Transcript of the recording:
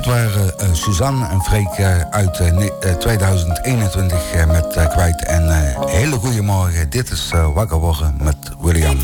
dat waren Suzanne en Freek uit 2021 met Kwijt. En hele goede morgen. Dit is Wakker Worden met William.